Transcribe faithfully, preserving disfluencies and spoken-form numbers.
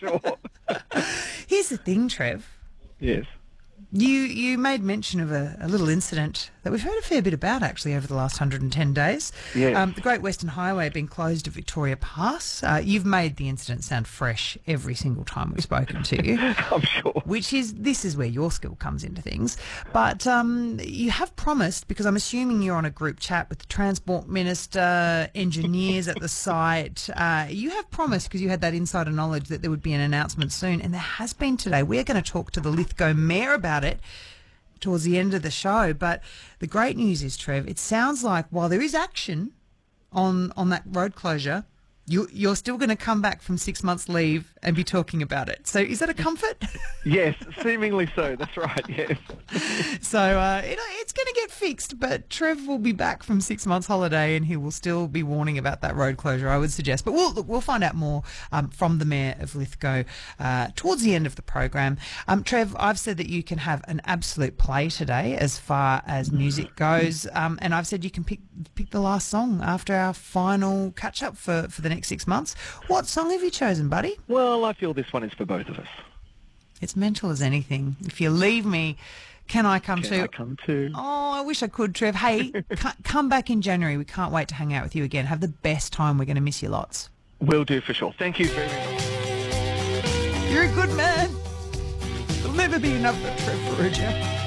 sure. Here's the thing, Trev. Yes. You you made mention of a, a little incident that we've heard a fair bit about, actually, over the last one hundred ten days. Yes. Um, the Great Western Highway being closed at Victoria Pass. Uh, you've made the incident sound fresh every single time we've spoken to you. I'm sure. Which is, this is where your skill comes into things. But um, you have promised, because I'm assuming you're on a group chat with the Transport Minister, engineers at the site, uh, you have promised, because you had that insider knowledge, that there would be an announcement soon, and there has been today. We're going to talk to the Lithgow Mayor about it towards the end of the show. But the great news is, Trev, it sounds like while there is action on on that road closure, you, you're still going to come back from six months leave and be talking about it. So is that a comfort? Yes, seemingly so. That's right, yes. So uh, it, it's going to get fixed, but Trev will be back from six months holiday and he will still be warning about that road closure, I would suggest. But we'll, look, we'll find out more um, from the Mayor of Lithgow uh, towards the end of the program. Um, Trev, I've said that you can have an absolute play today as far as music goes, um, and I've said you can pick pick the last song after our final catch-up for, for the next six months. What song have you chosen, buddy? Well, I feel this one is for both of us. It's mental as anything. If you leave me, can I come Can too? I come too? Oh, I wish I could, Trev. Hey, c- come back in January. We can't wait to hang out with you again. Have the best time. We're going to miss you lots. Will do for sure. Thank you very much. You're a good man. There'll never be enough of Trev Ferrugia.